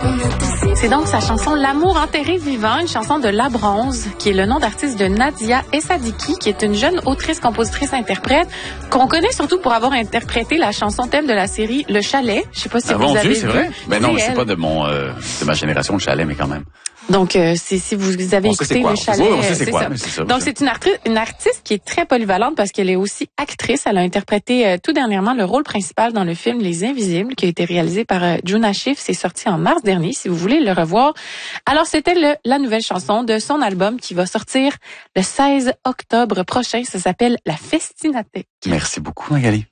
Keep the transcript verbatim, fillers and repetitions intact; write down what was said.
C'est donc sa chanson L'amour enterré vivant, une chanson de La Bronze, qui est le nom d'artiste de Nadia Essadiki, qui est une jeune autrice, compositrice, interprète, qu'on connaît surtout pour avoir interprété la chanson thème de la série Le Chalet. Je sais pas si ah, vous bon avez Dieu, vu. c'est vrai? Ben non, c'est c'est pas de mon euh, de ma génération, Le Chalet, mais quand même. Donc, euh, c'est, si vous avez on écouté Le Chalet, oui, on sait c'est, c'est quoi, ça. Mais c'est ça. Donc, c'est une, artiste, une artiste qui est très polyvalente parce qu'elle est aussi actrice. Elle a interprété euh, tout dernièrement le rôle principal dans le film Les Invisibles, qui a été réalisé par euh, Juna Schiff. C'est sorti en mars dernier, si vous voulez le revoir. Alors, c'était le, la nouvelle chanson de son album qui va sortir le seize octobre prochain. Ça s'appelle La Festinate. Merci beaucoup, Magali.